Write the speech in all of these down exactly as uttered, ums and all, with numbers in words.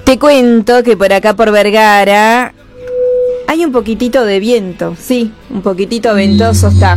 Te cuento que por acá por Vergara hay un poquitito de viento, sí, un poquitito ventoso está.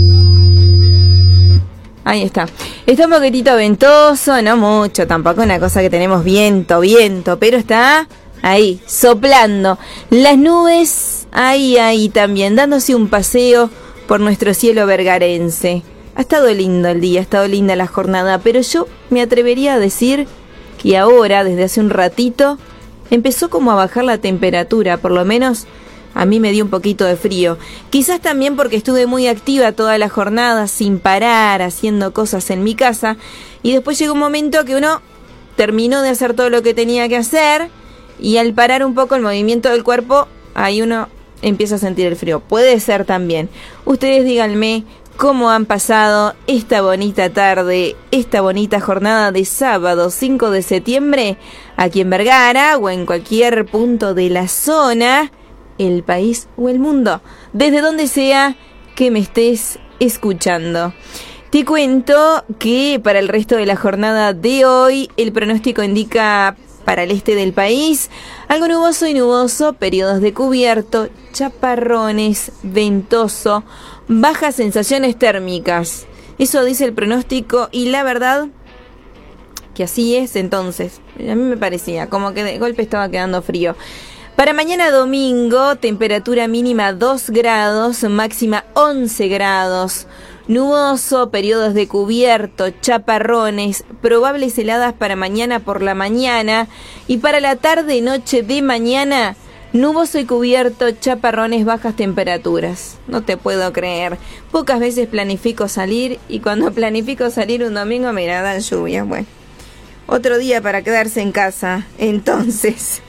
Ahí está. Está un poquitito ventoso, no mucho, tampoco una cosa que tenemos viento, viento, pero está ahí, soplando. Las nubes, ahí, ahí también, dándose un paseo por nuestro cielo vergarense. Ha estado lindo el día, ha estado linda la jornada, pero yo me atrevería a decir que ahora, desde hace un ratito, empezó como a bajar la temperatura, por lo menos a mí me dio un poquito de frío. Quizás también porque estuve muy activa toda la jornada, sin parar, haciendo cosas en mi casa, y después llegó un momento que uno terminó de hacer todo lo que tenía que hacer, y al parar un poco el movimiento del cuerpo, ahí uno empieza a sentir el frío. Puede ser también. Ustedes díganme cómo han pasado esta bonita tarde, esta bonita jornada de sábado cinco de septiembre, aquí en Vergara o en cualquier punto de la zona, el país o el mundo, desde donde sea que me estés escuchando. Te cuento que para el resto de la jornada de hoy, el pronóstico indica para el este del país algo nuboso y nuboso, periodos de cubierto, chaparrones, ventoso, bajas sensaciones térmicas. Eso dice el pronóstico y la verdad que así es. Entonces, a mí me parecía como que de golpe estaba quedando frío. Para mañana domingo, temperatura mínima dos grados, máxima once grados. Nuboso, periodos de cubierto, chaparrones, probables heladas para mañana por la mañana. Y para la tarde y noche de mañana, nuboso y cubierto, chaparrones, bajas temperaturas. No te puedo creer. Pocas veces planifico salir y cuando planifico salir un domingo, mira, dan lluvias. Bueno, otro día para quedarse en casa. Entonces,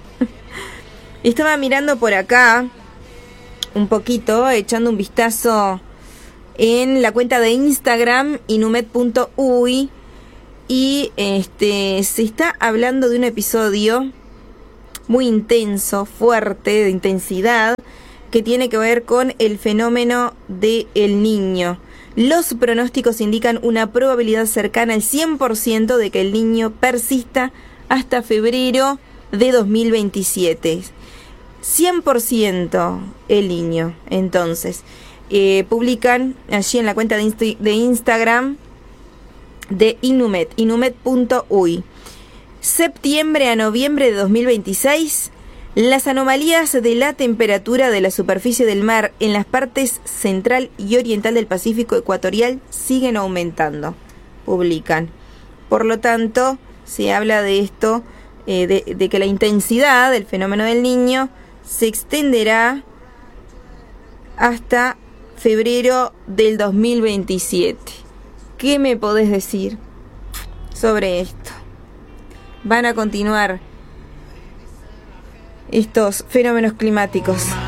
estaba mirando por acá un poquito, echando un vistazo en la cuenta de Instagram, inumet punto uy, y este se está hablando de un episodio muy intenso, fuerte, de intensidad, que tiene que ver con el fenómeno de El Niño. Los pronósticos indican una probabilidad cercana al cien por ciento de que El Niño persista hasta febrero de dos mil veintisiete. cien por ciento El Niño. Entonces, eh, publican allí en la cuenta de, inst- de Instagram de Inumet, inumet punto uy. Septiembre a noviembre de dos mil veintiséis, las anomalías de la temperatura de la superficie del mar en las partes central y oriental del Pacífico ecuatorial siguen aumentando, publican. Por lo tanto, se habla de esto, eh, de, de que la intensidad del fenómeno del Niño se extenderá hasta febrero del dos mil veintisiete. ¿Qué me podés decir sobre esto? ¿Van a continuar estos fenómenos climáticos?